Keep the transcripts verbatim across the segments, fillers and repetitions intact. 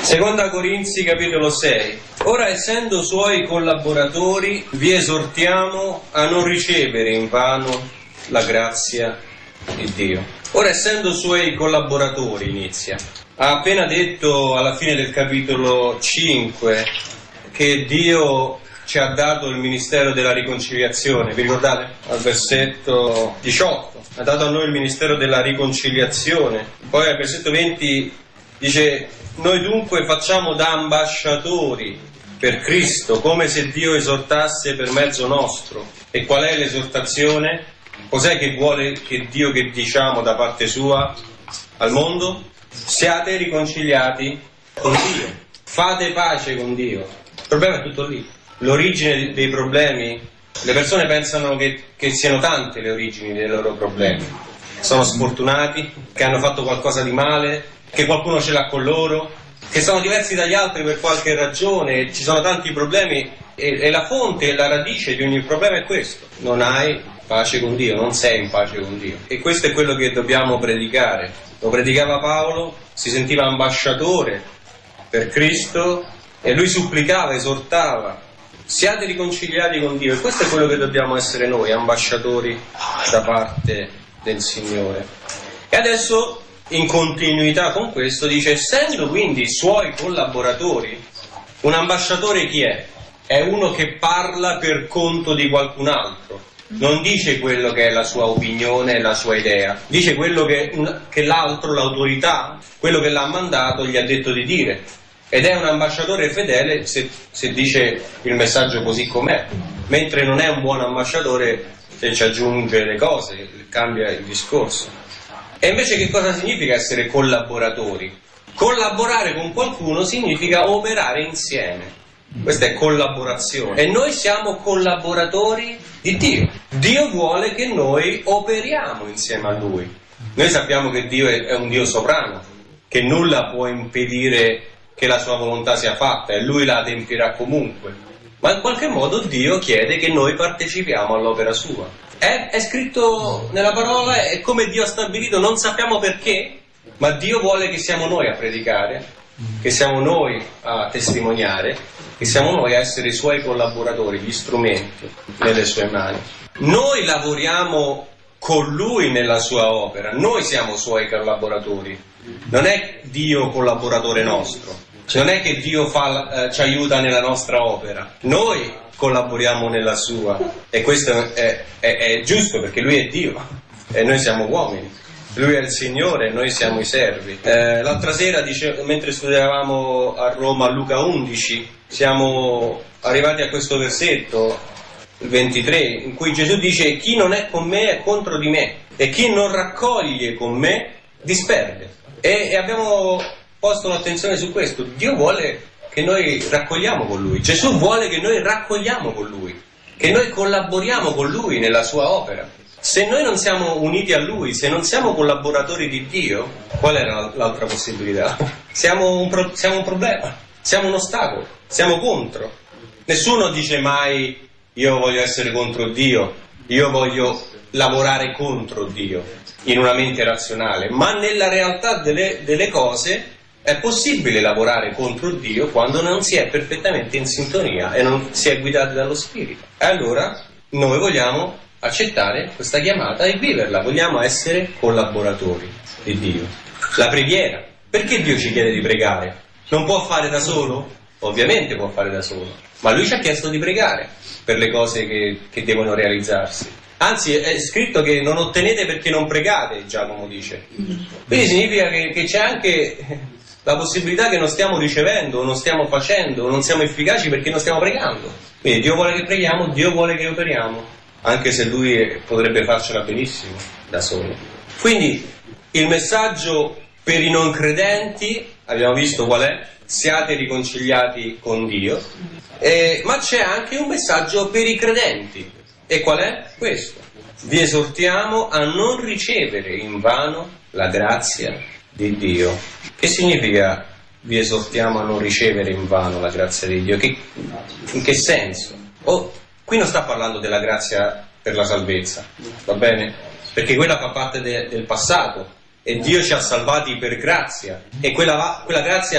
Seconda Corinzi capitolo sei. Ora, essendo suoi collaboratori, vi esortiamo a non ricevere invano la grazia di Dio. Ora, essendo suoi collaboratori, inizia. Ha appena detto alla fine del capitolo cinque che Dio ci ha dato il ministero della riconciliazione. Vi ricordate? Al versetto diciotto. Ha dato a noi il ministero della riconciliazione. Poi al versetto venti dice: noi dunque facciamo da ambasciatori per Cristo, come se Dio esortasse per mezzo nostro. E qual è l'esortazione? Cos'è che vuole che Dio che diciamo da parte sua al mondo? Siate riconciliati con Dio, fate pace con Dio. Il problema è tutto lì. L'origine dei problemi, le persone pensano che, che siano tante le origini dei loro problemi. Sono sfortunati, che hanno fatto qualcosa di male, che qualcuno ce l'ha con loro, che sono diversi dagli altri per qualche ragione, ci sono tanti problemi e, e la fonte e la radice di ogni problema è questo: non hai pace con Dio, non sei in pace con Dio. E questo è quello che dobbiamo predicare. Lo predicava Paolo, si sentiva ambasciatore per Cristo e lui supplicava, esortava: siate riconciliati con Dio. E questo è quello che dobbiamo essere noi, ambasciatori da parte del Signore. E adesso, in continuità con questo, dice: essendo quindi suoi collaboratori. Un ambasciatore chi è? È uno che parla per conto di qualcun altro. Non dice quello che è la sua opinione, la sua idea, dice quello che, che l'altro, l'autorità, quello che l'ha mandato, gli ha detto di dire. Ed è un ambasciatore fedele se, se dice il messaggio così com'è, mentre non è un buon ambasciatore se ci aggiunge le cose, cambia il discorso. E invece che cosa significa essere collaboratori? Collaborare con qualcuno significa operare insieme. Questa è collaborazione. E noi siamo collaboratori di Dio. Dio vuole che noi operiamo insieme a Lui. Noi sappiamo che Dio è un Dio sovrano, che nulla può impedire che la sua volontà sia fatta e Lui la adempirà comunque. Ma in qualche modo Dio chiede che noi partecipiamo all'opera sua. È, è scritto nella parola, è come Dio ha stabilito, non sappiamo perché, ma Dio vuole che siamo noi a predicare, che siamo noi a testimoniare, che siamo noi a essere i suoi collaboratori, gli strumenti nelle sue mani. Noi lavoriamo con Lui nella sua opera, noi siamo suoi collaboratori, non è Dio collaboratore nostro, non è che Dio fa, eh, ci aiuta nella nostra opera, noi collaboriamo nella sua, e questo è, è, è giusto perché Lui è Dio e noi siamo uomini. Lui è il Signore e noi siamo i servi. Eh, l'altra sera, dice, mentre studiavamo a Roma Luca undici, siamo arrivati a questo versetto, il ventitré, in cui Gesù dice: chi non è con me è contro di me, e chi non raccoglie con me disperde. E, e abbiamo posto l'attenzione su questo. Dio vuole che noi raccogliamo con Lui. Gesù vuole che noi raccogliamo con Lui, che noi collaboriamo con Lui nella sua opera. Se noi non siamo uniti a Lui, se non siamo collaboratori di Dio, qual è l'altra possibilità? Siamo un, pro- siamo un problema, siamo un ostacolo, siamo contro. Nessuno dice mai: io voglio essere contro Dio, io voglio lavorare contro Dio in una mente razionale, ma nella realtà delle, delle cose è possibile lavorare contro Dio quando non si è perfettamente in sintonia e non si è guidati dallo Spirito. E allora noi vogliamo accettare questa chiamata e viverla, vogliamo essere collaboratori di Dio. La preghiera, perché Dio ci chiede di pregare? Non può fare da solo? Ovviamente può fare da solo, ma Lui ci ha chiesto di pregare per le cose che, che devono realizzarsi. Anzi, è scritto che non ottenete perché non pregate, Giacomo dice. Quindi significa che, che c'è anche la possibilità che non stiamo ricevendo, non stiamo facendo, non siamo efficaci perché non stiamo pregando. Quindi Dio vuole che preghiamo, Dio vuole che operiamo, anche se Lui potrebbe farcela benissimo da solo. Quindi il messaggio per i non credenti, abbiamo visto qual è: siate riconciliati con Dio, eh, ma c'è anche un messaggio per i credenti. E qual è? Questo: vi esortiamo a non ricevere invano la grazia di Dio. Che significa vi esortiamo a non ricevere invano la grazia di Dio? Che, in che senso? Oh, qui non sta parlando della grazia per la salvezza, va bene? Perché quella fa parte de, del passato e Dio ci ha salvati per grazia, e quella, quella grazia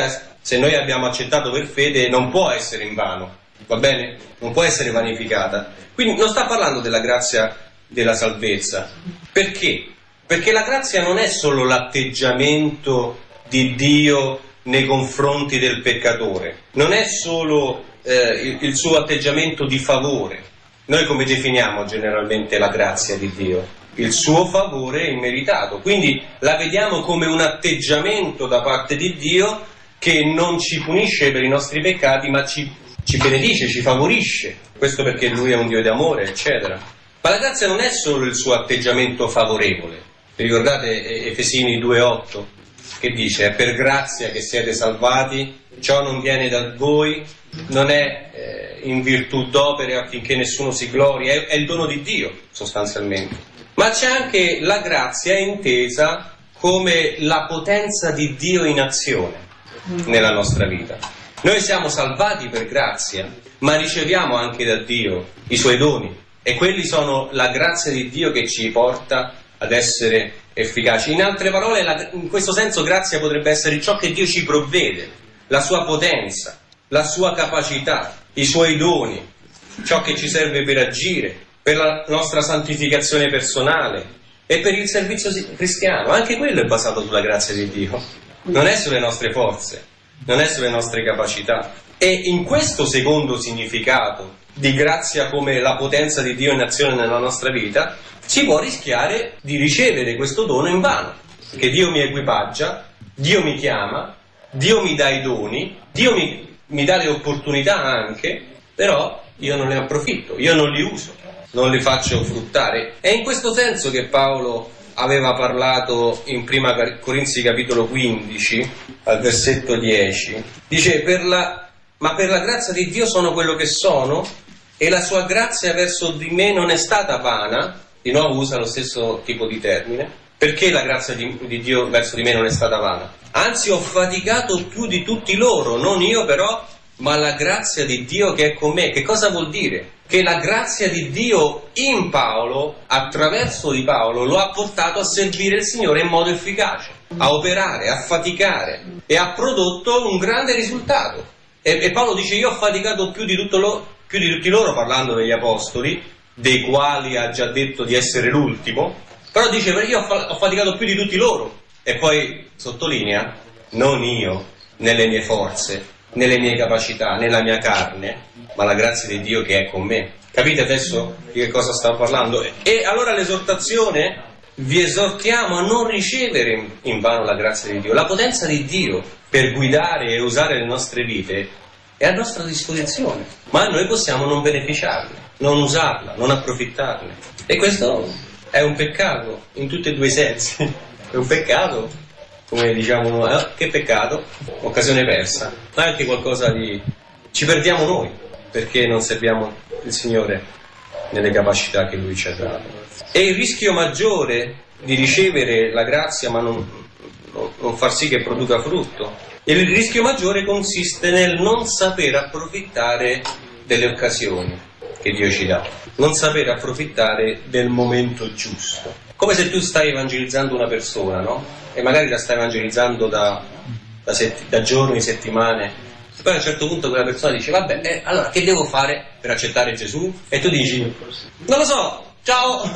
se noi abbiamo accettato per fede, non può essere invano, va bene? Non può essere vanificata. Quindi non sta parlando della grazia della salvezza. Perché? Perché la grazia non è solo l'atteggiamento di Dio nei confronti del peccatore, non è solo eh, il, il suo atteggiamento di favore. Noi come definiamo generalmente la grazia di Dio? Il suo favore immeritato. Quindi la vediamo come un atteggiamento da parte di Dio che non ci punisce per i nostri peccati, ma ci, ci benedice, ci favorisce. Questo perché Lui è un Dio di amore, eccetera. Ma la grazia non è solo il suo atteggiamento favorevole. Vi ricordate Efesini due otto? Che dice: è per grazia che siete salvati, ciò non viene da voi, non è eh, in virtù d'opere affinché nessuno si glori, è, è il dono di Dio sostanzialmente. Ma c'è anche la grazia intesa come la potenza di Dio in azione nella nostra vita. Noi siamo salvati per grazia, ma riceviamo anche da Dio i suoi doni, e quelli sono la grazia di Dio che ci porta ad essere efficaci. In altre parole, la, in questo senso grazia potrebbe essere ciò che Dio ci provvede, la sua potenza, la sua capacità, i suoi doni, ciò che ci serve per agire, per la nostra santificazione personale e per il servizio cristiano. Anche quello è basato sulla grazia di Dio, non è sulle nostre forze, non è sulle nostre capacità. E in questo secondo significato di grazia come la potenza di Dio in azione nella nostra vita, si può rischiare di ricevere questo dono in vano, perché Dio mi equipaggia, Dio mi chiama, Dio mi dà i doni, Dio mi, mi dà le opportunità anche, però io non ne approfitto, io non li uso, non li faccio fruttare. È in questo senso che Paolo aveva parlato in prima Corinzi capitolo quindici, al versetto dieci. Dice: per la, ma per la grazia di Dio sono quello che sono, e la sua grazia verso di me non è stata vana. Di nuovo usa lo stesso tipo di termine. Perché la grazia di, di Dio verso di me non è stata vana? Anzi, ho faticato più di tutti loro, non io però, ma la grazia di Dio che è con me. Che cosa vuol dire? Che la grazia di Dio in Paolo, attraverso di Paolo, lo ha portato a servire il Signore in modo efficace, a operare, a faticare, e ha prodotto un grande risultato. E, e Paolo dice: io ho faticato più di, tutto lo, più di tutti loro, parlando degli apostoli, dei quali ha già detto di essere l'ultimo, però dice: io ho faticato più di tutti loro. E poi sottolinea: non io, nelle mie forze, nelle mie capacità, nella mia carne, ma la grazia di Dio che è con me. Capite adesso di che cosa stavo parlando? E allora l'esortazione: vi esortiamo a non ricevere in vano la grazia di Dio. La potenza di Dio per guidare e usare le nostre vite è a nostra disposizione, ma noi possiamo non beneficiarne, non usarla, non approfittarne. E questo è un peccato in tutti e due i sensi. È un peccato, come diciamo, eh, che peccato, occasione persa, ma è anche qualcosa di... ci perdiamo noi, perché non serviamo il Signore nelle capacità che Lui ci ha dato. E il rischio maggiore di ricevere la grazia ma non, non, non far sì che produca frutto, il rischio maggiore consiste nel non saper approfittare delle occasioni che Dio ci dà, non saper approfittare del momento giusto. Come se tu stai evangelizzando una persona, no? E magari la stai evangelizzando da, da, setti, da giorni, settimane, poi a un certo punto quella persona dice: vabbè, eh, allora che devo fare per accettare Gesù? E tu dici: non lo so, ciao!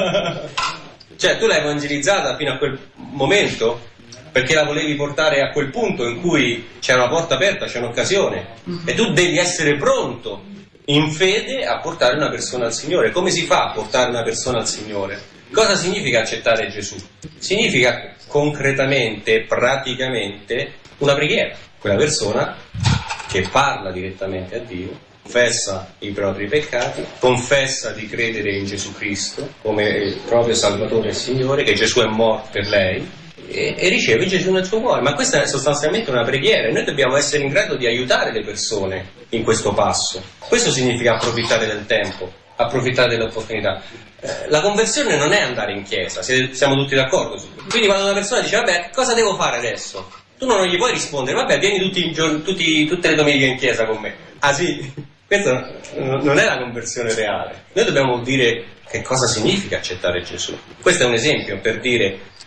Cioè, tu l'hai evangelizzata fino a quel momento perché la volevi portare a quel punto in cui c'è una porta aperta, c'è un'occasione, e tu devi essere pronto in fede a portare una persona al Signore. Come si fa a portare una persona al Signore? Cosa significa accettare Gesù? Significa concretamente, praticamente, una preghiera. Quella persona che parla direttamente a Dio, confessa i propri peccati, confessa di credere in Gesù Cristo come il proprio Salvatore e Signore, che Gesù è morto per lei, e, e riceve Gesù nel suo cuore. Ma questa è sostanzialmente una preghiera, e noi dobbiamo essere in grado di aiutare le persone in questo passo. Questo significa approfittare del tempo, approfittare dell'opportunità. Eh, la conversione non è andare in chiesa, siamo tutti d'accordo su questo. Quindi quando una persona dice: vabbè, cosa devo fare adesso? Tu non gli puoi rispondere: vabbè, vieni tutti i giorni, tutti, tutte le domeniche in chiesa con me. Ah sì? Questa non è la conversione reale. Noi dobbiamo dire che cosa significa accettare Gesù. Questo è un esempio per dire: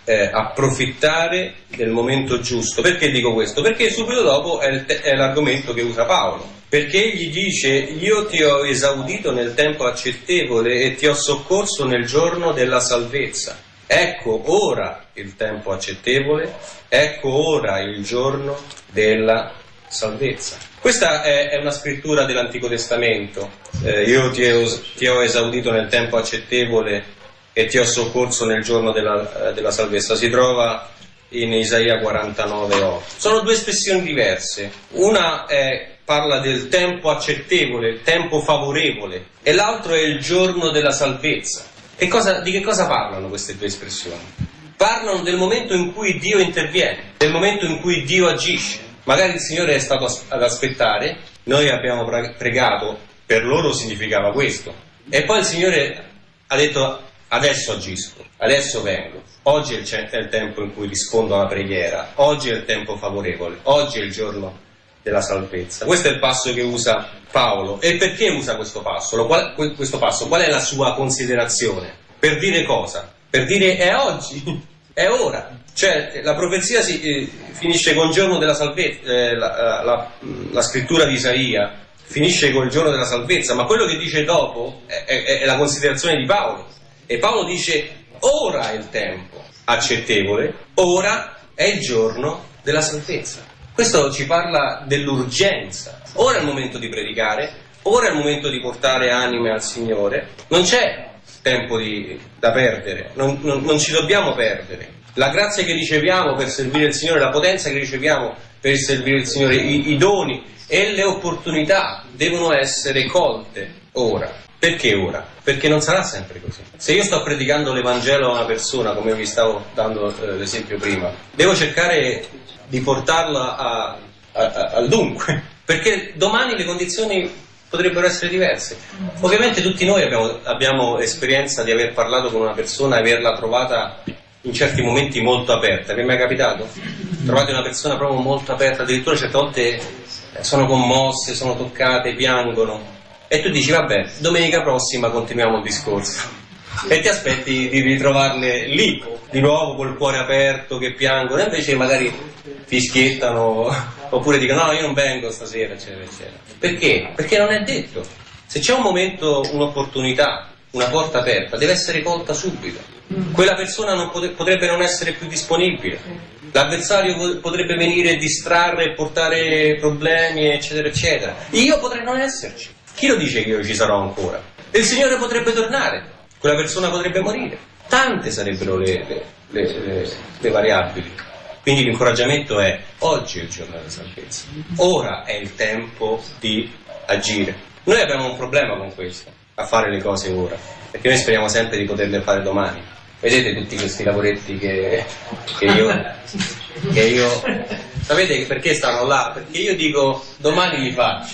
eh, approfittare del momento giusto. Perché dico questo? Perché subito dopo è, il te- è l'argomento che usa Paolo, perché gli dice: io ti ho esaudito nel tempo accettevole e ti ho soccorso nel giorno della salvezza. Ecco ora il tempo accettevole, ecco ora il giorno della salvezza. Questa è, è una scrittura dell'Antico Testamento. Eh, io ti ho, ti ho esaudito nel tempo accettevole e ti ho soccorso nel giorno della, della salvezza. Si trova in Isaia quarantanove otto. Sono due espressioni diverse. Una è, parla del tempo accettevole, il tempo favorevole, e l'altro è il giorno della salvezza. E cosa, di che cosa parlano queste due espressioni? Parlano del momento in cui Dio interviene, del momento in cui Dio agisce. Magari il Signore è stato ad aspettare, noi abbiamo pregato, per loro significava questo. E poi il Signore ha detto: adesso agisco, adesso vengo. Oggi è il, è il tempo in cui rispondo alla preghiera, oggi è il tempo favorevole, oggi è il giorno della salvezza. Questo è il passo che usa Paolo. E perché usa questo passo? Qual, questo passo? Qual è la sua considerazione? Per dire cosa? Per dire è oggi, è ora. Cioè la profezia si, eh, finisce con il giorno della salvezza, eh, la, la, la scrittura di Isaia finisce con il giorno della salvezza, ma quello che dice dopo è, è, è la considerazione di Paolo. E Paolo dice: ora è il tempo accettevole, ora è il giorno della salvezza. Questo ci parla dell'urgenza. Ora è il momento di predicare, ora è il momento di portare anime al Signore. Non c'è tempo di, da perdere, non, non, non ci dobbiamo perdere. La grazia che riceviamo per servire il Signore, la potenza che riceviamo per servire il Signore, i, i doni e le opportunità devono essere colte ora. Perché ora? Perché non sarà sempre così. Se io sto predicando l'Evangelo a una persona, come vi stavo dando eh, l'esempio prima, devo cercare di portarla a, a, a, al dunque, perché domani le condizioni potrebbero essere diverse. Ovviamente tutti noi abbiamo, abbiamo esperienza di aver parlato con una persona e averla trovata in certi momenti molto aperta. Vi è mai capitato? Trovate una persona proprio molto aperta, addirittura certe volte sono commosse, sono toccate, piangono, e tu dici: vabbè, domenica prossima continuiamo il discorso, e ti aspetti di ritrovarle lì di nuovo col cuore aperto che piangono, e invece magari fischiettano oppure dicono: no, io non vengo stasera, eccetera eccetera. Perché? Perché non è detto. Se c'è un momento, un'opportunità, una porta aperta, deve essere colta subito. Quella persona non pot- potrebbe non essere più disponibile, l'avversario potrebbe venire, distrarre, portare problemi, eccetera eccetera. Io potrei non esserci. Chi lo dice che io ci sarò ancora? Il Signore potrebbe tornare, quella persona potrebbe morire. Tante sarebbero le, le, le, le, le variabili. Quindi l'incoraggiamento è: oggi è il giorno della salvezza, ora è il tempo di agire. Noi abbiamo un problema con questo, a fare le cose ora, perché noi speriamo sempre di poterle fare domani. Vedete tutti questi lavoretti che, che io che io sapete perché stanno là? Perché io dico: domani li faccio.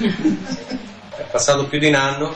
È passato più di un anno,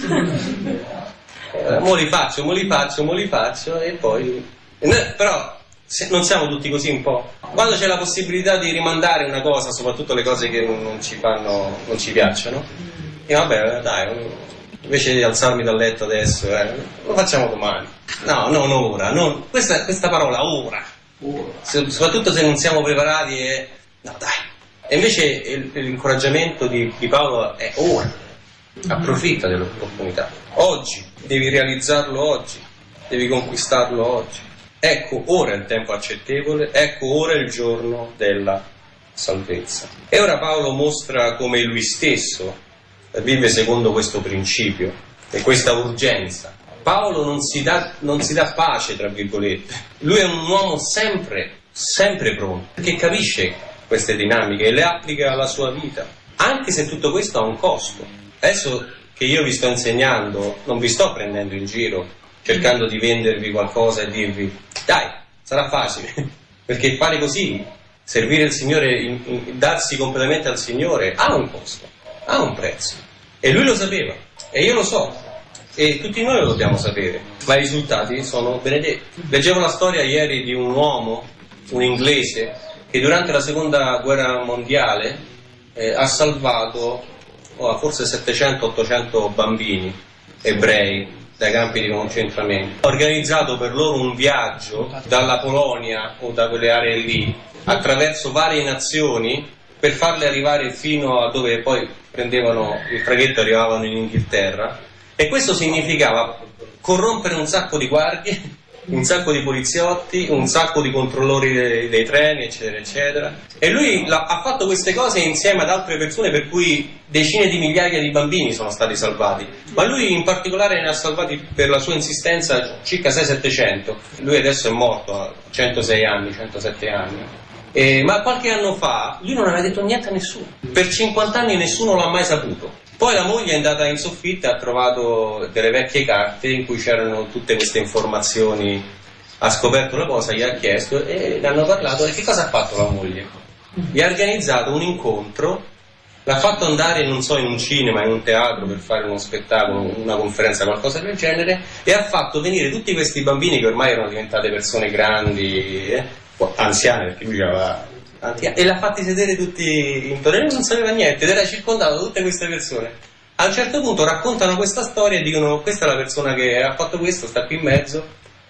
eh, mo li faccio, mo li faccio, mo li faccio, e poi noi, però se, non siamo tutti così un po'? Quando c'è la possibilità di rimandare una cosa, soprattutto le cose che non ci fanno, non ci piacciono, e vabbè, dai, invece di alzarmi dal letto adesso, eh, lo facciamo domani. No, non ora, non, questa, questa parola ora, se, soprattutto se non siamo preparati, è no dai. E invece il, l'incoraggiamento di, di Paolo è ora, approfitta dell'opportunità, oggi, devi realizzarlo oggi, devi conquistarlo oggi. Ecco ora il tempo accettevole, ecco ora il giorno della salvezza. E ora Paolo mostra come lui stesso vive secondo questo principio e questa urgenza. Paolo non si dà, non si dà pace, tra virgolette. Lui è un uomo sempre, sempre pronto, perché capisce queste dinamiche e le applica alla sua vita, anche se tutto questo ha un costo. Adesso che io vi sto insegnando, non vi sto prendendo in giro, cercando di vendervi qualcosa e dirvi: dai, sarà facile, perché fare così, servire il Signore, in, in, darsi completamente al Signore, ha un costo, ha un prezzo. E lui lo sapeva, e io lo so, e tutti noi lo dobbiamo sapere, ma i risultati sono benedetti. Leggevo la storia ieri di un uomo, un inglese, che durante la seconda guerra mondiale eh, ha salvato oh, forse settecento ottocento bambini ebrei dai campi di concentramento. Ha organizzato per loro un viaggio dalla Polonia o da quelle aree lì attraverso varie nazioni per farle arrivare fino a dove poi prendevano il traghetto e arrivavano in Inghilterra, e questo significava corrompere un sacco di guardie, un sacco di poliziotti, un sacco di controllori dei, dei treni, eccetera eccetera, e lui la, ha fatto queste cose insieme ad altre persone, per cui decine di migliaia di bambini sono stati salvati, ma lui in particolare ne ha salvati per la sua insistenza circa sei settecento. Lui adesso è morto a centosei anni, centosette anni, eh, ma qualche anno fa lui non aveva detto niente a nessuno, per cinquanta anni nessuno l'ha mai saputo. Poi la moglie è andata in soffitta e ha trovato delle vecchie carte in cui c'erano tutte queste informazioni, ha scoperto la cosa, gli ha chiesto e ne hanno parlato. E che cosa ha fatto la moglie? Gli ha organizzato un incontro, l'ha fatto andare, non so, in un cinema, in un teatro per fare uno spettacolo, una conferenza, qualcosa del genere, e ha fatto venire tutti questi bambini che ormai erano diventate persone grandi, eh, anziane, perché lui aveva... e l'ha fatti sedere tutti intorno, e lui non sapeva niente ed era circondato da tutte queste persone. A un certo punto raccontano questa storia e dicono: questa è la persona che ha fatto questo, sta qui in mezzo,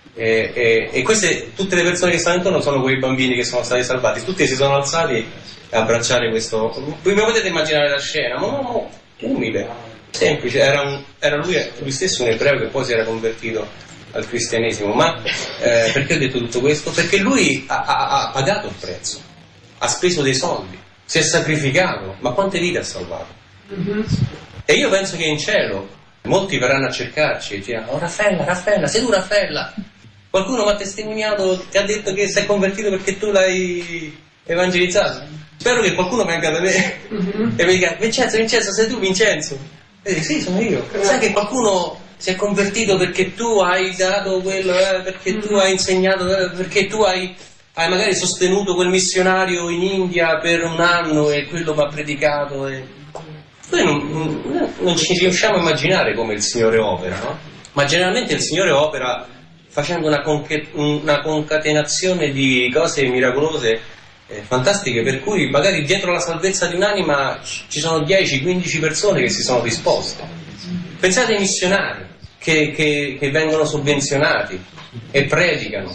e, e, e queste, tutte le persone che stanno intorno sono quei bambini che sono stati salvati. Tutti si sono alzati a abbracciare questo. Voi potete immaginare la scena, ma no, no, umile, semplice. Era, un, era lui, lui stesso un ebreo che poi si era convertito al cristianesimo. Ma eh, perché ho detto tutto questo? Perché lui ha, ha, ha pagato il prezzo, ha speso dei soldi, si è sacrificato, ma quante vite ha salvato? Mm-hmm. E io penso che in cielo molti verranno a cercarci e diranno: oh Raffaella, Raffaella, sei tu Raffaella? Qualcuno mi ha testimoniato, ti ha detto che sei convertito perché tu l'hai evangelizzato. Spero che qualcuno venga da me mm-hmm. e mi dica: Vincenzo, Vincenzo, sei tu Vincenzo? E dico: sì, sono io. Sai che qualcuno si è convertito perché tu hai dato quello, eh, perché mm-hmm. tu hai insegnato, eh, perché tu hai... hai magari sostenuto quel missionario in India per un anno e quello mi ha predicato. E... noi non, non, non ci riusciamo a immaginare come il Signore opera, no? Ma generalmente il Signore opera facendo una, conche, una concatenazione di cose miracolose, eh, fantastiche, per cui magari dietro la salvezza di un'anima ci sono dieci quindici persone che si sono disposte. Pensate ai missionari che, che, che vengono sovvenzionati e predicano.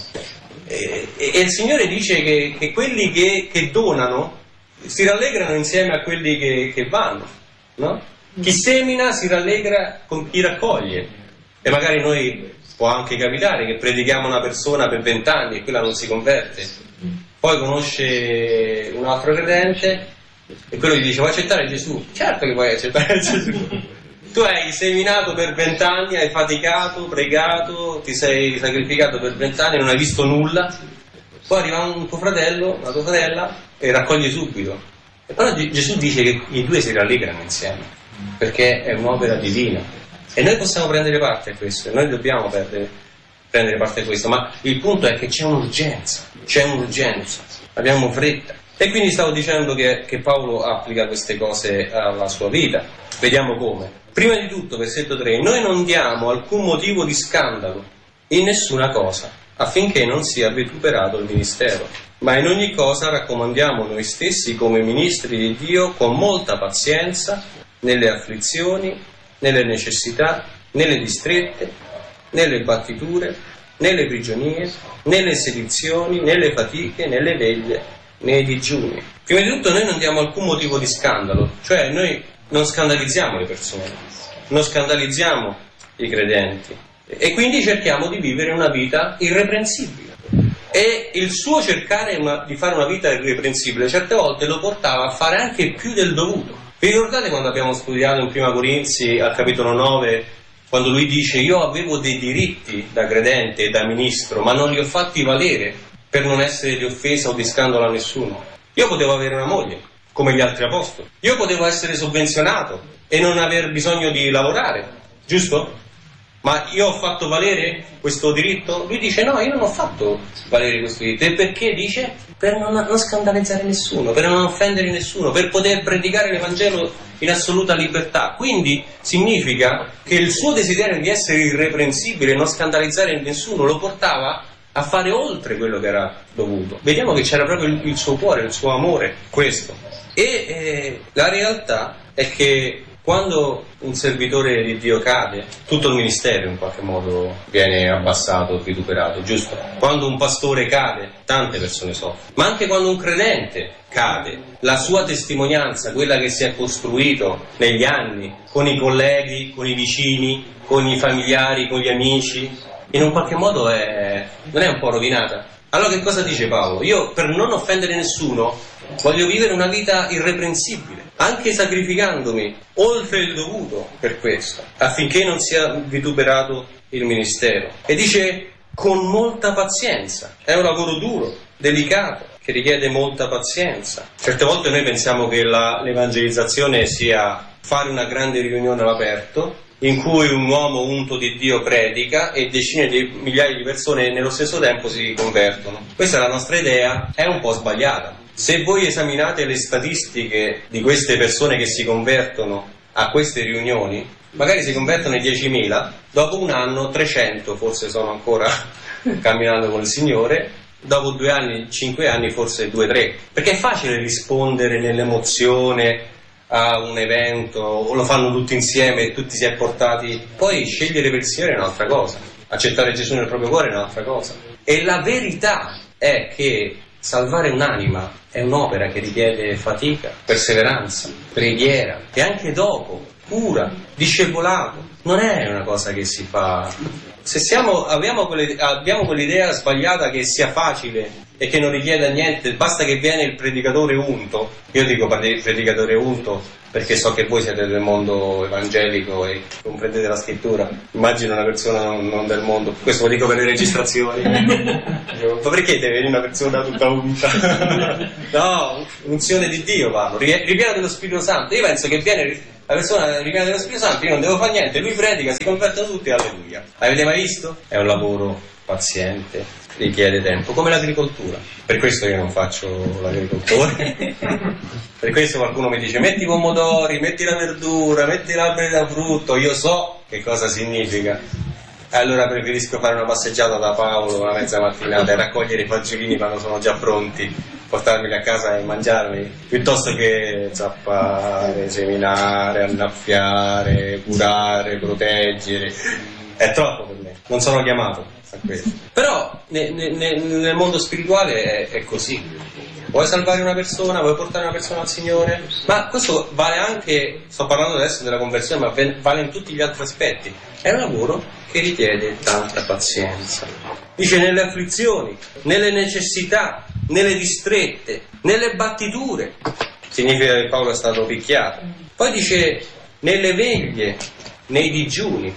E, e il Signore dice che, che quelli che, che donano si rallegrano insieme a quelli che, che vanno, no? Chi semina si rallegra con chi raccoglie. E magari noi può anche capitare che predichiamo una persona per vent'anni e quella non si converte, poi conosce un altro credente e quello gli dice: vuoi accettare Gesù? Certo che vuoi accettare Gesù. Tu hai seminato per vent'anni, hai faticato, pregato, ti sei sacrificato per vent'anni, non hai visto nulla, poi arriva un tuo fratello, una tua sorella e raccoglie subito. E però Gesù dice che i due si rallegrano insieme, perché è un'opera divina. E noi possiamo prendere parte a questo, e noi dobbiamo perdere, prendere parte a questo, ma il punto è che c'è un'urgenza, c'è un'urgenza, abbiamo fretta. E quindi stavo dicendo che, che Paolo applica queste cose alla sua vita. Vediamo come. Prima di tutto, versetto tre, noi non diamo alcun motivo di scandalo in nessuna cosa, affinché non sia vituperato il ministero, ma in ogni cosa raccomandiamo noi stessi come ministri di Dio con molta pazienza, nelle afflizioni, nelle necessità, nelle distrette, nelle battiture, nelle prigionie, nelle sedizioni, nelle fatiche, nelle veglie, nei digiuni. Prima di tutto noi non diamo alcun motivo di scandalo, cioè noi non scandalizziamo le persone, non scandalizziamo i credenti e quindi cerchiamo di vivere una vita irreprensibile. E il suo cercare una, di fare una vita irreprensibile certe volte lo portava a fare anche più del dovuto. Vi ricordate quando abbiamo studiato in Prima Corinzi al capitolo nove, quando lui dice: io avevo dei diritti da credente e da ministro, ma non li ho fatti valere per non essere di offesa o di scandalo a nessuno. Io potevo avere una moglie come gli altri apostoli, io potevo essere sovvenzionato e non aver bisogno di lavorare, giusto? Ma io ho fatto valere questo diritto? Lui dice: no, io non ho fatto valere questo diritto. E perché? Dice: per non, non scandalizzare nessuno, per non offendere nessuno, per poter predicare l'Evangelo in assoluta libertà. Quindi significa che il suo desiderio di essere irreprensibile e non scandalizzare nessuno lo portava a fare oltre quello che era dovuto. Vediamo che c'era proprio il, il suo cuore, il suo amore, questo. E eh, la realtà è che Quando un servitore di Dio cade, tutto il ministero in qualche modo viene abbassato, vituperato, giusto? Quando un pastore cade, tante persone soffrono. Ma anche quando un credente cade, la sua testimonianza, quella che si è costruito negli anni, con i colleghi, con i vicini, con i familiari, con gli amici, in un qualche modo è, non è un po' rovinata? Allora che cosa dice Paolo? Io, per non offendere nessuno, voglio vivere una vita irreprensibile, anche sacrificandomi oltre il dovuto per questo, affinché non sia vituperato il ministero. E dice con molta pazienza. È un lavoro duro, delicato, che richiede molta pazienza. Certe volte noi pensiamo che la, l'evangelizzazione sia fare una grande riunione all'aperto, in cui un uomo unto di Dio predica e decine di migliaia di persone nello stesso tempo si convertono. Questa è la nostra idea, è un po' sbagliata. Se voi esaminate le statistiche di queste persone che si convertono a queste riunioni, magari si convertono in diecimila, dopo un anno trecento forse sono ancora camminando con il Signore, dopo due anni, cinque anni forse due, tre. Perché è facile rispondere nell'emozione a un evento, o lo fanno tutti insieme e tutti si è portati. Poi scegliere per il Signore è un'altra cosa, accettare Gesù nel proprio cuore è un'altra cosa. E la verità è che salvare un'anima è un'opera che richiede fatica, perseveranza, preghiera e anche dopo cura, discepolato. Non è una cosa che si fa. Se siamo, abbiamo, quelle, abbiamo quell'idea sbagliata che sia facile e che non richieda niente, basta che viene il predicatore unto. Io dico predicatore unto perché so che voi siete del mondo evangelico e comprendete la scrittura. Immagino una persona non, non del mondo, questo lo dico per le registrazioni. Ma perché deve venire una persona tutta unta? No, unzione di Dio parlo, ripieno dello Spirito Santo. Io penso che viene la persona ripiena dello Spirito Santo, io non devo fare niente, lui predica, si convertono tutti, alleluia. L'avete mai visto? È un lavoro paziente, richiede tempo, come l'agricoltura. Per questo io non faccio l'agricoltore. Per questo qualcuno mi dice metti i pomodori, metti la verdura, metti l'albero da frutto. Io so che cosa significa. Allora preferisco fare una passeggiata da Paolo una mezza mattinata e raccogliere i fagiolini quando sono già pronti, portarmeli a casa e mangiarli, piuttosto che zappare, seminare, annaffiare, curare, proteggere. È troppo per me, non sono chiamato a questo. Però ne, ne, nel mondo spirituale è, è così. Vuoi salvare una persona, vuoi portare una persona al Signore? Ma questo vale anche, sto parlando adesso della conversione, ma vale in tutti gli altri aspetti. È un lavoro che richiede tanta pazienza. Dice nelle afflizioni, nelle necessità, nelle distrette, nelle battiture. Significa che Paolo è stato picchiato. Poi dice nelle veglie, nei digiuni.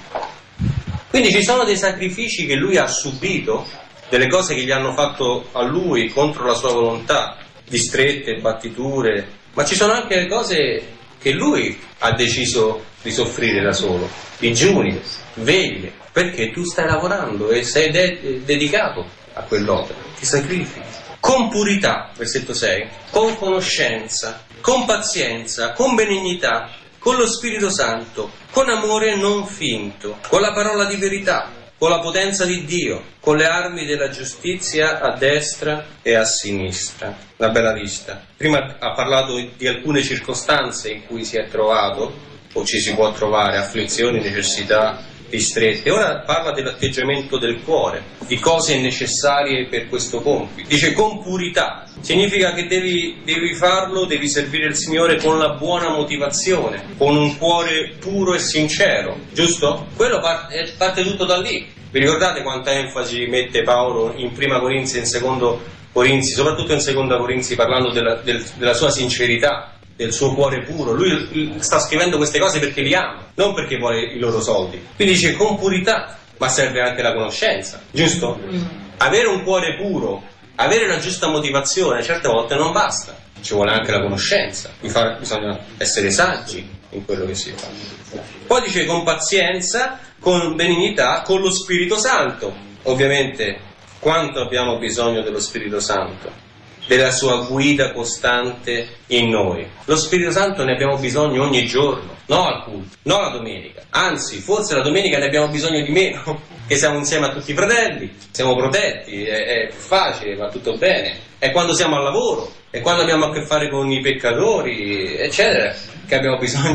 Quindi ci sono dei sacrifici che lui ha subito, delle cose che gli hanno fatto a lui contro la sua volontà, distrette, battiture, ma ci sono anche le cose che lui ha deciso di soffrire da solo, digiuni, veglie, perché tu stai lavorando e sei de- dedicato a quell'opera, ti sacrifichi. Con purità, versetto sei, con conoscenza, con pazienza, con benignità, con lo Spirito Santo, con amore non finto, con la parola di verità, con la potenza di Dio, con le armi della giustizia a destra e a sinistra. Una bella lista. Prima ha parlato di alcune circostanze in cui si è trovato, o ci si può trovare, afflizioni, necessità, distrette. Ora parla dell'atteggiamento del cuore, di cose necessarie per questo compito. Dice con purità. Significa che devi, devi farlo, devi servire il Signore con la buona motivazione, con un cuore puro e sincero, giusto? Quello parte, parte tutto da lì. Vi ricordate quanta enfasi mette Paolo in Prima Corinzi e in Secondo Corinzi, soprattutto in Seconda Corinzi, parlando della, del, della sua sincerità, del suo cuore puro. Lui sta scrivendo queste cose perché li ama, non perché vuole i loro soldi. Quindi dice con purità, ma serve anche la conoscenza, giusto? Avere un cuore puro, avere una giusta motivazione certe volte non basta, ci vuole anche la conoscenza, bisogna essere saggi in quello che si fa. Poi dice con pazienza, con benignità, con lo Spirito Santo. Ovviamente quanto abbiamo bisogno dello Spirito Santo, della sua guida costante in noi. Lo Spirito Santo ne abbiamo bisogno ogni giorno, non al culto, non la domenica, anzi forse la domenica ne abbiamo bisogno di meno, che siamo insieme a tutti i fratelli, siamo protetti, è, è facile, va tutto bene. È quando siamo al lavoro, è quando abbiamo a che fare con i peccatori, eccetera, che abbiamo bisogno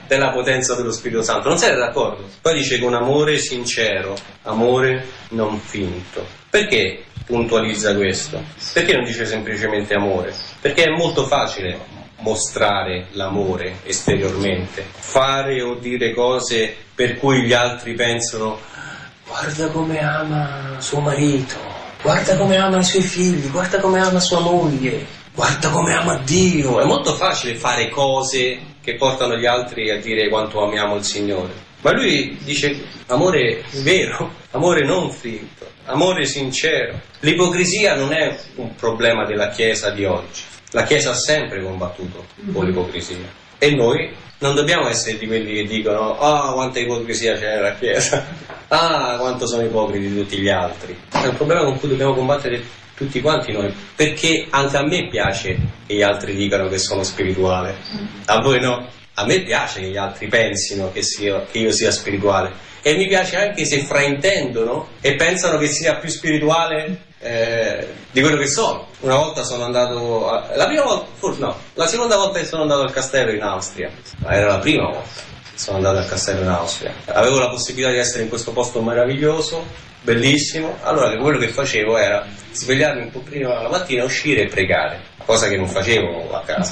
della potenza dello Spirito Santo. Non siete d'accordo? Poi dice con amore sincero, amore non finto. Perché puntualizza questo? Perché non dice semplicemente amore? Perché è molto facile mostrare l'amore esteriormente, fare o dire cose per cui gli altri pensano: guarda come ama suo marito, guarda come ama i suoi figli, guarda come ama sua moglie, guarda come ama Dio. È molto facile fare cose che portano gli altri a dire quanto amiamo il Signore. Ma lui dice amore vero, amore non finto, amore sincero. L'ipocrisia non è un problema della Chiesa di oggi. La Chiesa ha sempre combattuto con l'ipocrisia. E noi non dobbiamo essere di quelli che dicono: ah, oh, quanta ipocrisia c'è nella Chiesa, ah, quanto sono ipocriti tutti gli altri. È un problema con cui dobbiamo combattere tutti quanti noi, perché anche a me piace che gli altri dicano che sono spirituale. A voi no? A me piace che gli altri pensino che, sia, che io sia spirituale, e mi piace anche se fraintendono e pensano che sia più spirituale eh, di quello che sono. Una volta sono andato a, la prima volta, forse no, la seconda volta che sono andato al castello in Austria, era la prima volta che sono andato al castello in Austria, avevo la possibilità di essere in questo posto meraviglioso, bellissimo. Allora quello che facevo era svegliarmi un po' prima la mattina, uscire e pregare, cosa che non facevo a casa.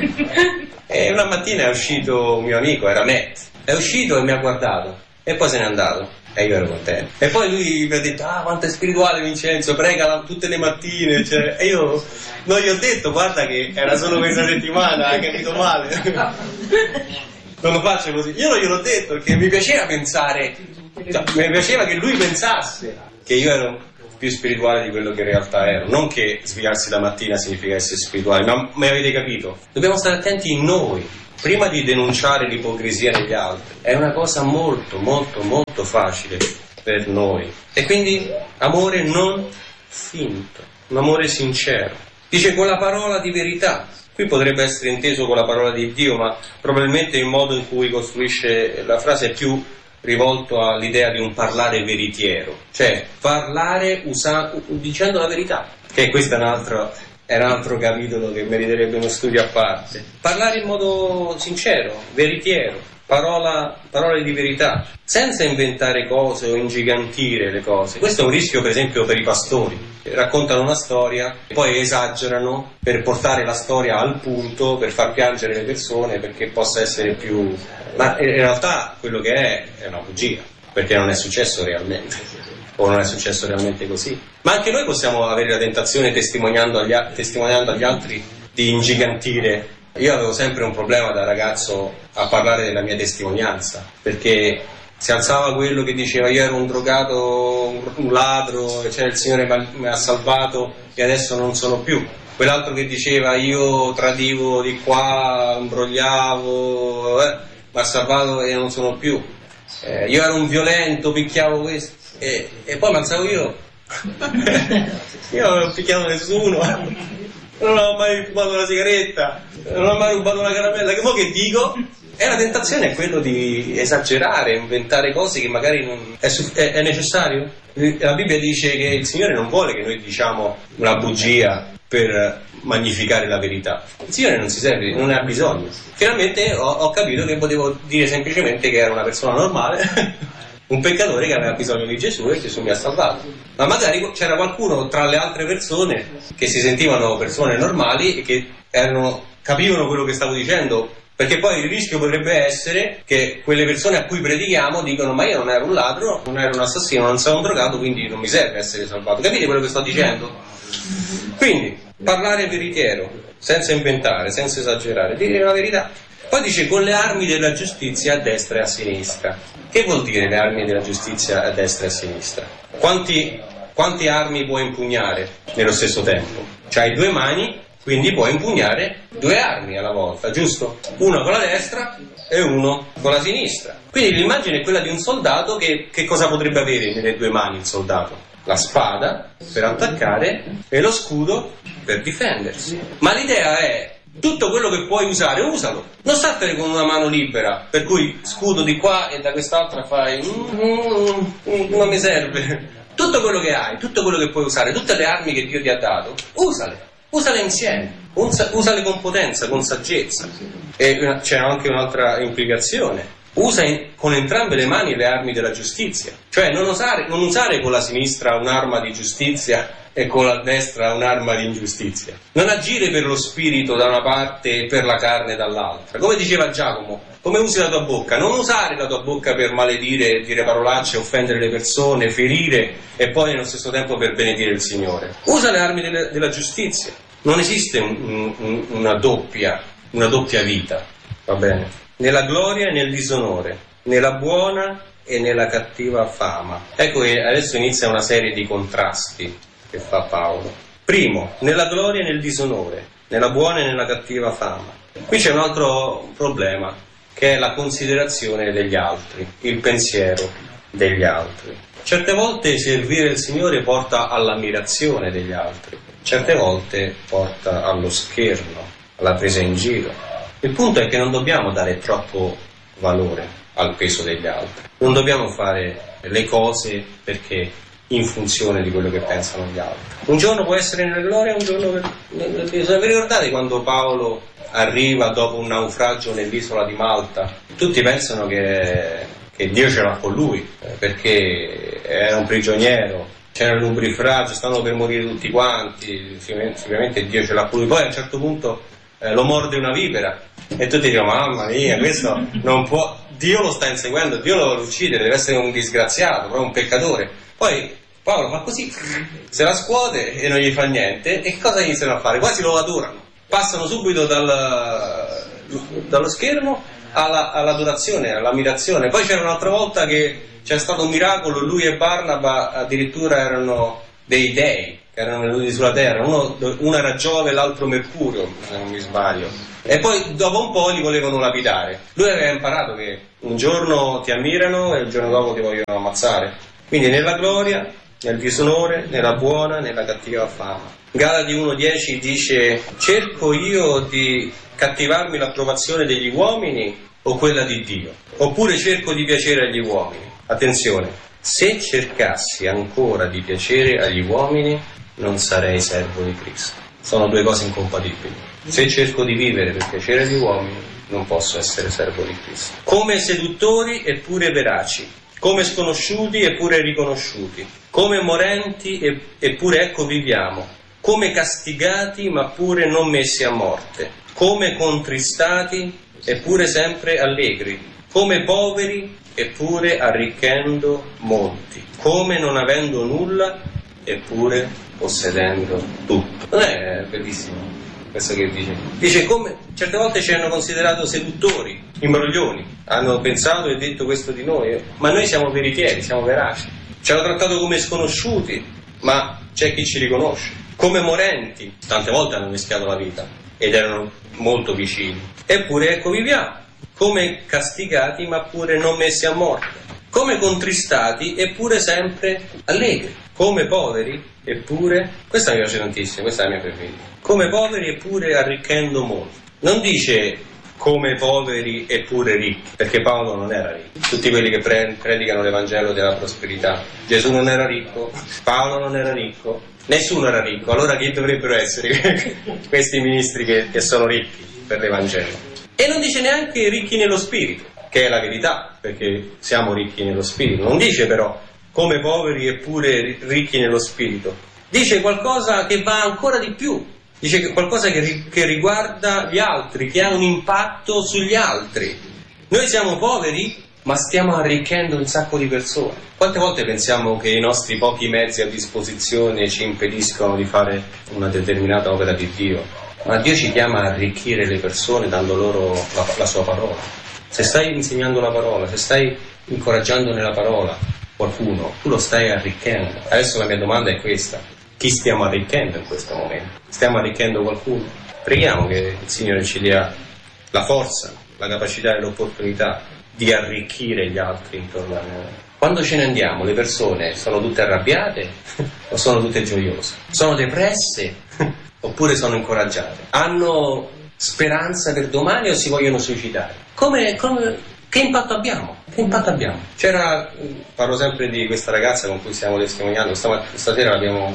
E una mattina è uscito un mio amico, era Matt, è uscito e mi ha guardato e poi se n'è andato e io ero contento. E poi lui mi ha detto: ah, quanto è spirituale Vincenzo, prega tutte le mattine, cioè. E io non gli ho detto: guarda che era solo questa settimana, hai capito male. Non lo faccio così. Io non gliel'ho detto perché mi piaceva pensare, cioè, mi piaceva che lui pensasse che io ero più spirituale di quello che in realtà ero. Non che svegliarsi la mattina significa essere spirituali, ma mi avete capito? Dobbiamo stare attenti in noi prima di denunciare l'ipocrisia negli altri. È una cosa molto molto molto facile per noi. E quindi amore non finto, un amore sincero. Dice con la parola di verità. Qui potrebbe essere inteso con la parola di Dio, ma probabilmente il modo in cui costruisce la frase è più rivolto all'idea di un parlare veritiero, cioè parlare usa- dicendo la verità, che questo è un altro, è un altro capitolo che meriterebbe uno studio a parte. Parlare in modo sincero, veritiero, parola, parole di verità, senza inventare cose o ingigantire le cose. Questo è un rischio, per esempio, per i pastori. Raccontano una storia e poi esagerano per portare la storia al punto, per far piangere le persone, perché possa essere più... Ma in realtà quello che è è una bugia, perché non è successo realmente, o non è successo realmente così. Ma anche noi possiamo avere la tentazione, testimoniando agli, testimoniando agli altri, di ingigantire. Io avevo sempre un problema da ragazzo a parlare della mia testimonianza, perché si alzava quello che diceva: io ero un drogato, un ladro, cioè il Signore mi ha salvato e adesso non sono più. Quell'altro che diceva: io tradivo di qua, imbrogliavo, eh, mi ha salvato e non sono più. Eh, io ero un violento, picchiavo questo. E, e poi mi alzavo io. Io non ho picchiato nessuno, non ho mai rubato una sigaretta, non ho mai rubato una caramella. Che mo che dico? E la tentazione è quello di esagerare, inventare cose che magari non... È, è, è necessario? La Bibbia dice che il Signore non vuole che noi diciamo una bugia per magnificare la verità. Il Signore non si serve, non ne ha bisogno. Finalmente ho, ho capito che potevo dire semplicemente che era una persona normale, un peccatore che aveva bisogno di Gesù e Gesù mi ha salvato. Ma magari c'era qualcuno tra le altre persone che si sentivano persone normali e che erano, capivano quello che stavo dicendo. Perché poi il rischio potrebbe essere che quelle persone a cui predichiamo dicono: ma io non ero un ladro, non ero un assassino, non sono un drogato, quindi non mi serve essere salvato. Capite quello che sto dicendo? Quindi, parlare veritiero, senza inventare, senza esagerare, dire la verità. Poi dice: con le armi della giustizia a destra e a sinistra. Che vuol dire le armi della giustizia a destra e a sinistra? Quanti, quante armi puoi impugnare nello stesso tempo? C'hai due mani, quindi puoi impugnare due armi alla volta, giusto? Uno con la destra e uno con la sinistra. Quindi l'immagine è quella di un soldato che, che cosa potrebbe avere nelle due mani il soldato? La spada per attaccare e lo scudo per difendersi. Ma l'idea è: tutto quello che puoi usare, usalo. Non statene con una mano libera, per cui scudo di qua e da quest'altra fai mm, mm, non mi serve. Tutto quello che hai, tutto quello che puoi usare, tutte le armi che Dio ti ha dato, usale. usale insieme, usa, usale con potenza, con saggezza. E c'è anche un'altra implicazione. Usa in, con entrambe le mani le armi della giustizia, cioè non usare, non usare con la sinistra un'arma di giustizia e con la destra un'arma di ingiustizia. Non agire per lo spirito da una parte e per la carne dall'altra. Come diceva Giacomo, come usi la tua bocca? Non usare la tua bocca per maledire, dire parolacce, offendere le persone, ferire e poi nello stesso tempo per benedire il Signore. Usa le armi delle, della giustizia. Non esiste un, un, una doppia, una doppia vita, va bene? Nella gloria e nel disonore, nella buona e nella cattiva fama. Ecco che adesso inizia una serie di contrasti che fa Paolo. Primo, nella gloria e nel disonore, nella buona e nella cattiva fama. Qui c'è un altro problema, che è la considerazione degli altri, il pensiero degli altri. Certe volte servire il Signore porta all'ammirazione degli altri, certe volte porta allo scherno, alla presa in giro. Il punto è che non dobbiamo dare troppo valore al peso degli altri, non dobbiamo fare le cose perché in funzione di quello che pensano gli altri. Un giorno può essere nella gloria, un giorno per... Vi ricordate quando Paolo arriva dopo un naufragio nell'isola di Malta? Tutti pensano che, che Dio ce l'ha con lui, perché era un prigioniero, c'era il nubifragio, stanno per morire tutti quanti, sicuramente Dio ce l'ha con lui. Poi a un certo punto eh, lo morde una vipera e tutti dicono: mamma mia, questo non può, Dio lo sta inseguendo, Dio lo vuole uccidere, deve essere un disgraziato, proprio un peccatore. Poi Paolo fa così, se la scuote e non gli fa niente, e che cosa iniziano a fare? Quasi lo adorano, passano subito dal, dallo schermo alla, all'adorazione, all'ammirazione. Poi c'era un'altra volta che c'è stato un miracolo, lui e Barnaba addirittura erano dei dei che erano venuti sulla terra, uno, uno era Giove e l'altro Mercurio, se non mi sbaglio, e poi dopo un po' li volevano lapidare. Lui aveva imparato che un giorno ti ammirano e il giorno dopo ti vogliono ammazzare. Quindi nella gloria, nel disonore, nella buona, nella cattiva fama. Galati uno dieci dice: cerco io di cattivarmi l'approvazione degli uomini o quella di Dio? Oppure cerco di piacere agli uomini? Attenzione, se cercassi ancora di piacere agli uomini non sarei servo di Cristo. Sono due cose incompatibili. Se cerco di vivere per piacere agli uomini non posso essere servo di Cristo. Come seduttori eppure veraci, come sconosciuti eppure riconosciuti, come morenti eppure ecco viviamo, come castigati ma pure non messi a morte, come contristati eppure sempre allegri, come poveri eppure arricchendo molti, come non avendo nulla eppure possedendo tutto. Non è bellissimo questo che dice? Dice come certe volte ci hanno considerato seduttori, imbroglioni, hanno pensato e detto questo di noi, ma noi siamo veritieri, siamo veraci. Ci hanno trattato come sconosciuti, ma c'è chi ci riconosce. Come morenti, tante volte hanno rischiato la vita ed erano molto vicini. Eppure ecco viviamo. Come castigati ma pure non messi a morte. Come contristati eppure sempre allegri. Come poveri eppure, questa mi piace tantissimo, questa è la mia preferita. Come poveri eppure arricchendo molto. Non dice come poveri eppure ricchi, perché Paolo non era ricco. Tutti quelli che pre- predicano l'Evangelo della prosperità. Gesù non era ricco, Paolo non era ricco, nessuno era ricco. Allora chi dovrebbero essere questi ministri che, che sono ricchi per l'Evangelo? E non dice neanche ricchi nello spirito, che è la verità, perché siamo ricchi nello spirito. Non dice però come poveri eppure ricchi nello spirito. Dice qualcosa che va ancora di più. Dice qualcosa che, che riguarda gli altri, che ha un impatto sugli altri. Noi siamo poveri, ma stiamo arricchendo un sacco di persone. Quante volte pensiamo che i nostri pochi mezzi a disposizione ci impediscono di fare una determinata opera di Dio? Ma Dio ci chiama a arricchire le persone dando loro la, la sua parola. Se stai insegnando la parola, se stai incoraggiando nella parola qualcuno, tu lo stai arricchendo. Adesso la mia domanda è questa: chi stiamo arricchendo in questo momento? Stiamo arricchendo qualcuno? Preghiamo che il Signore ci dia la forza, la capacità e l'opportunità di arricchire gli altri intorno a noi. Quando ce ne andiamo, le persone sono tutte arrabbiate o sono tutte gioiose? Sono depresse oppure sono incoraggiate? Hanno speranza per domani o si vogliono suicidare? Come, come, che impatto abbiamo? Che impatto abbiamo? C'era, parlo sempre di questa ragazza con cui stiamo testimoniando, stasera l'abbiamo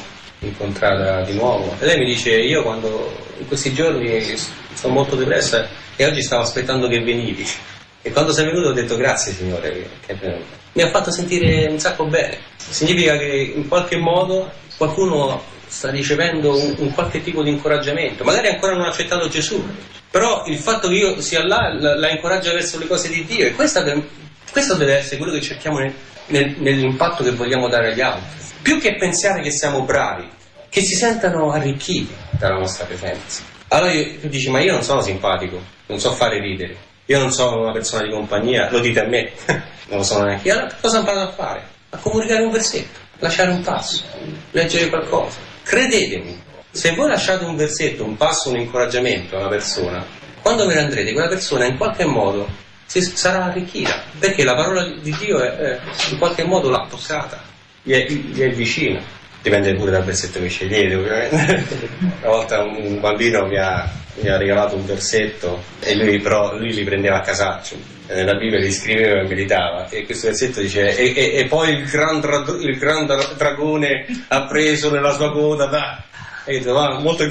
incontrata di nuovo e lei mi dice: io quando in questi giorni sono molto depressa e oggi stavo aspettando che venivi, e quando sei venuto ho detto grazie Signore che è venuto. Mi ha fatto sentire un sacco bene. Significa che in qualche modo qualcuno sta ricevendo un, un qualche tipo di incoraggiamento, magari ancora non ha accettato Gesù, però il fatto che io sia là la, la incoraggia verso le cose di Dio, e questa, questo deve essere quello che cerchiamo nel, nel, nell'impatto che vogliamo dare agli altri. Più che pensare che siamo bravi, che si sentano arricchiti dalla nostra presenza. Allora io, tu dici: ma io non sono simpatico, non so fare ridere, io non sono una persona di compagnia, lo dite a me, non lo sono neanche io. Allora cosa imparato a fare? A comunicare un versetto, lasciare un passo, leggere qualcosa. Credetemi, se voi lasciate un versetto, un passo, un incoraggiamento a una persona, quando ve ne andrete, quella persona in qualche modo si sarà arricchita, perché la parola di Dio è, è, in qualche modo l'ha toccata, gli è, gli è vicina. Dipende pure dal versetto che scegliete, ovviamente. Una volta un bambino mi ha, mi ha regalato un versetto e lui però lui li prendeva a casaccio, e nella Bibbia li scriveva e meditava, e questo versetto dice: e, e, e poi il gran, dra, il gran dragone ha preso nella sua coda, da. E io dico: va, molto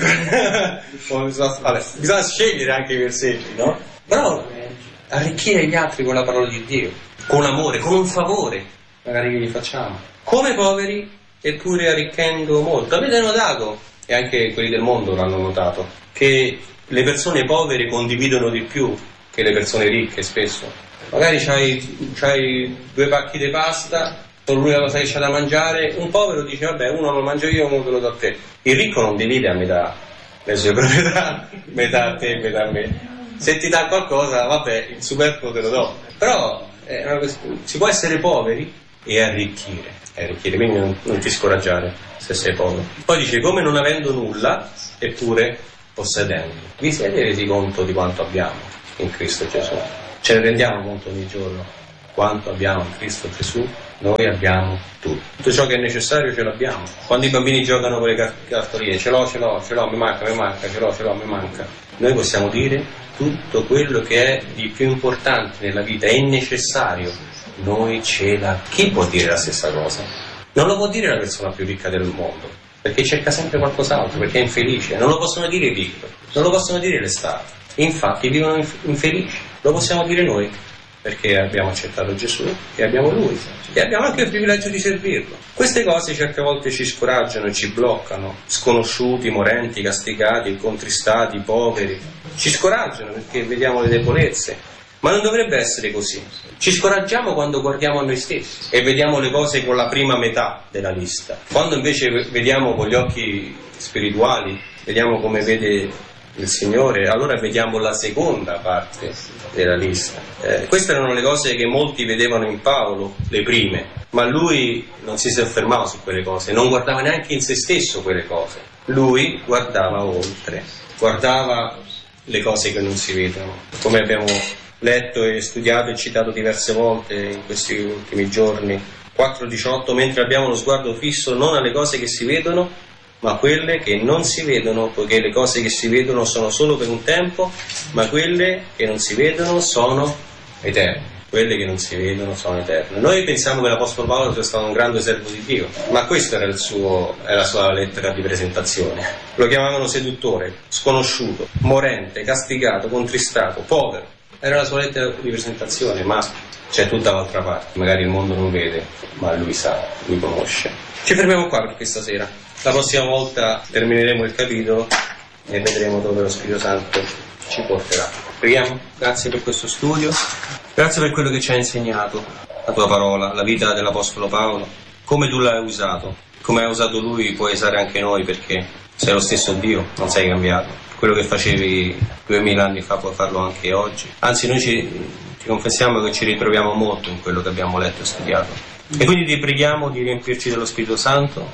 vabbè, bisogna scegliere anche i versetti, no? Però arricchire gli altri con la parola di Dio, con amore, con un favore magari che gli facciamo, come poveri, eppure arricchendo molto. Avete notato, e anche quelli del mondo l'hanno notato, che le persone povere condividono di più che le persone ricche spesso. Magari c'hai, c'hai due pacchi di pasta, sono l'unica cosa che c'ha da mangiare, un povero dice: vabbè, uno lo mangio io, uno te lo do a te. Il ricco non divide a metà le sue proprietà, metà a te, metà a me. Se ti dà qualcosa, vabbè, il superfluo te lo do. Però è una questione, si può essere poveri e arricchire. arricchire, quindi non, non ti scoraggiare se sei povero. Poi dice: come non avendo nulla, eppure possedendo. Vi siete resi conto di quanto abbiamo in Cristo Gesù? Ce ne rendiamo conto ogni giorno quanto abbiamo in Cristo Gesù? Noi abbiamo tutto. Tutto ciò che è necessario ce l'abbiamo. Quando i bambini giocano con le cartoline, ce l'ho, ce l'ho, ce l'ho, mi manca, mi manca, ce l'ho, ce l'ho, mi manca. Noi possiamo dire tutto quello che è di più importante nella vita, è necessario, noi ce l'abbiamo. Chi può dire la stessa cosa? Non lo può dire la persona più ricca del mondo, perché cerca sempre qualcos'altro, perché è infelice. Non lo possono dire i piccoli, non lo possono dire le state. Infatti vivono infelici. Lo possiamo dire noi, perché abbiamo accettato Gesù e abbiamo Lui e abbiamo anche il privilegio di servirlo. Queste cose certe volte ci scoraggiano e ci bloccano, sconosciuti, morenti, castigati, contristati, poveri. Ci scoraggiano perché vediamo le debolezze, ma non dovrebbe essere così. Ci scoraggiamo quando guardiamo a noi stessi e vediamo le cose con la prima metà della lista. Quando invece vediamo con gli occhi spirituali, vediamo come vede il Signore, allora vediamo la seconda parte della lista. Eh, queste erano le cose che molti vedevano in Paolo, le prime, ma lui non si soffermava su quelle cose, non guardava neanche in se stesso quelle cose. Lui guardava oltre, guardava le cose che non si vedono, come abbiamo letto e studiato e citato diverse volte in questi ultimi giorni. quattro diciotto: mentre abbiamo lo sguardo fisso non alle cose che si vedono, ma a quelle che non si vedono, poiché le cose che si vedono sono solo per un tempo, ma quelle che non si vedono sono eterne. Quelle che non si vedono sono eterne. Noi pensiamo che l'Apostolo Paolo sia stato un grande servo di Dio, ma questa era il suo, è la sua lettera di presentazione. Lo chiamavano seduttore, sconosciuto, morente, castigato, contristato, povero. Era la sua lettera di presentazione, ma c'è tutta l'altra parte. Magari il mondo non vede, ma lui sa, lui conosce. Ci fermiamo qua per questa sera. La prossima volta termineremo il capitolo e vedremo dove lo Spirito Santo ci porterà. Preghiamo. Grazie per questo studio, grazie per quello che ci ha insegnato, la tua parola, la vita dell'Apostolo Paolo, come tu l'hai usato, come hai usato lui puoi usare anche noi, perché sei lo stesso Dio, non sei cambiato. Quello che facevi duemila anni fa puoi farlo anche oggi. Anzi, noi ci, ti confessiamo che ci ritroviamo molto in quello che abbiamo letto e studiato. E quindi ti preghiamo di riempirci dello Spirito Santo,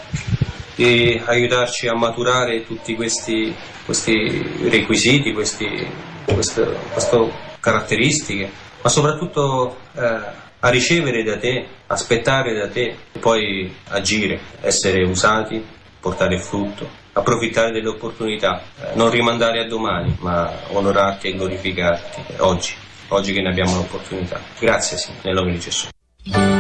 di aiutarci a maturare tutti questi, questi requisiti, questi, queste, queste caratteristiche, ma soprattutto eh, a ricevere da te, aspettare da te e poi agire, essere usati, portare frutto, approfittare delle opportunità, eh, non rimandare a domani, ma onorarti e glorificarti oggi, oggi che ne abbiamo l'opportunità. Grazie, sì, nel nome di Gesù.